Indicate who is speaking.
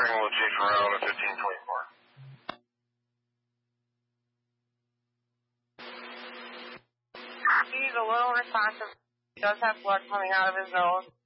Speaker 1: Monitoring location around 1524.
Speaker 2: He's a little responsive. He does have blood coming out of his nose.